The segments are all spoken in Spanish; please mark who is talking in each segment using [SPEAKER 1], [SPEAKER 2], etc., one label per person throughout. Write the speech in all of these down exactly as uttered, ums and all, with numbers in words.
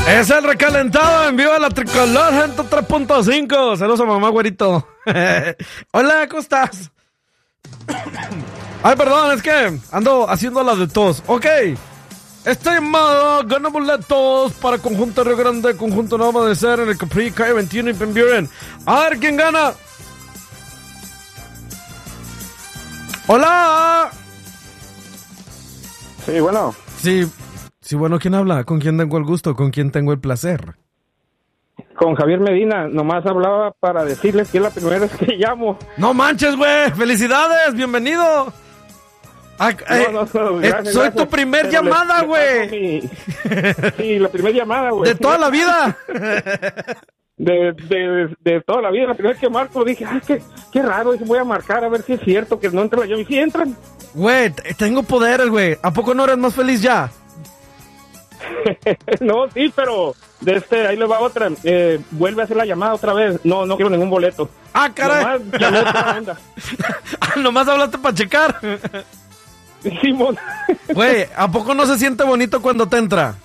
[SPEAKER 1] Es el recalentado en vivo de la Tricolor ciento tres punto cinco. Saludos a mamá, güerito. Hola, ¿cómo estás? Ay, perdón, es que ando haciendo la de tos. Ok. Esta llamada gana boletos para Conjunto Río Grande, Conjunto Nuevo Amanecer en el Capri, calle veintiuno y Penburen. A ver, ¿quién gana? ¡Hola!
[SPEAKER 2] Sí, bueno.
[SPEAKER 1] Sí, sí, bueno, ¿quién habla? ¿Con quién tengo el gusto? ¿Con quién tengo el placer?
[SPEAKER 2] Con Javier Medina. Nomás hablaba para decirles que es la primera vez que llamo.
[SPEAKER 1] ¡No manches, güey! ¡Felicidades! ¡Bienvenido! Ah, eh,
[SPEAKER 2] no, no, no,
[SPEAKER 1] eh,
[SPEAKER 2] gracias,
[SPEAKER 1] soy
[SPEAKER 2] gracias.
[SPEAKER 1] tu primer
[SPEAKER 2] Pero
[SPEAKER 1] llamada,
[SPEAKER 2] le-
[SPEAKER 1] güey.
[SPEAKER 2] le paso mi- Sí, la primera llamada, güey.
[SPEAKER 1] De toda la vida.
[SPEAKER 2] De, de, de toda la vida. La primera vez que marco dije, ay, qué, qué raro. Dije, voy a marcar a ver si es cierto que no entra la llave. Y sí entran.
[SPEAKER 1] Güey, t- tengo poderes, güey. ¿A poco no eres más feliz ya?
[SPEAKER 2] No, sí, pero de este, ahí le va otra. Eh, vuelve a hacer la llamada otra vez. No, no quiero ningún boleto.
[SPEAKER 1] Ah, caray.
[SPEAKER 2] Nomás llamé otra onda.
[SPEAKER 1] Ah, nomás hablaste para checar.
[SPEAKER 2] Simón.
[SPEAKER 1] Güey, ¿a poco no se siente bonito cuando te entra?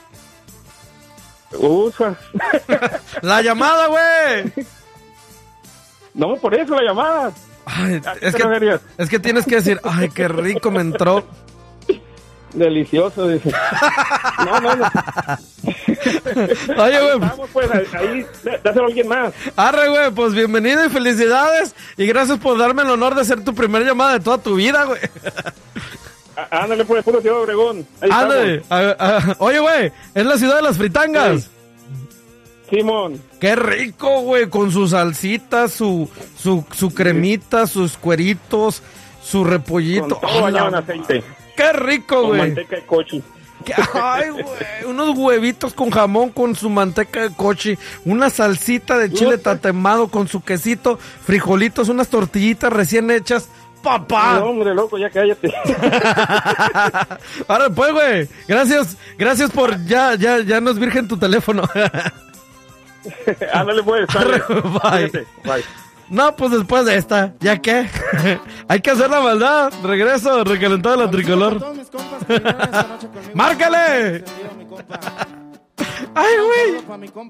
[SPEAKER 2] Ufa.
[SPEAKER 1] La llamada, güey.
[SPEAKER 2] No, por eso la llamada.
[SPEAKER 1] Ay,
[SPEAKER 2] ¿A qué
[SPEAKER 1] es
[SPEAKER 2] te
[SPEAKER 1] que,
[SPEAKER 2] referías?
[SPEAKER 1] es que tienes que decir, ay, qué rico me entró.
[SPEAKER 2] Delicioso, dice. No, no, no.
[SPEAKER 1] Oye, güey.
[SPEAKER 2] Vamos, pues, ahí, dáselo a alguien más.
[SPEAKER 1] Arre, güey, pues bienvenido y felicidades. Y gracias por darme el honor de ser tu primera llamada de toda tu vida, güey.
[SPEAKER 2] Á- Ándale, pues, puro Ciudad Obregón. Ahí
[SPEAKER 1] Ándale.
[SPEAKER 2] estamos.
[SPEAKER 1] A- a- Oye, güey, es la ciudad de las fritangas.
[SPEAKER 2] Sí. Simón.
[SPEAKER 1] Qué rico, güey, con su salsita, su, su, su cremita, sus cueritos, su repollito.
[SPEAKER 2] Con todo bañado en
[SPEAKER 1] ¡Hala!
[SPEAKER 2] aceite.
[SPEAKER 1] Qué rico,
[SPEAKER 2] Con
[SPEAKER 1] güey.
[SPEAKER 2] manteca de coche.
[SPEAKER 1] Qué- Ay, güey, unos huevitos con jamón con su manteca de coche, una salsita de chile
[SPEAKER 2] Uf.
[SPEAKER 1] tatemado con su quesito, frijolitos, unas tortillitas recién hechas. ¡Papá!
[SPEAKER 2] No, hombre, loco, ya cállate.
[SPEAKER 1] Ahora pues, güey, gracias, gracias por ya, ya, ya no es virgen tu teléfono.
[SPEAKER 2] Ándale, pues. Sale.
[SPEAKER 1] Bye.
[SPEAKER 2] Fíjate, bye.
[SPEAKER 1] No, pues después de esta, ¿ya qué? Hay que hacer la maldad. Regreso, recalentado la tricolor. ¡Márcale! ¡Ay, güey!